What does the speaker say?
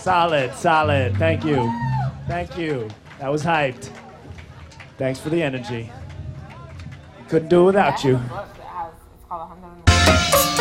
Solid, solid. Thank you. Thank you. That was hyped. Thanks for the energy. Couldn't do it without you. It's called 101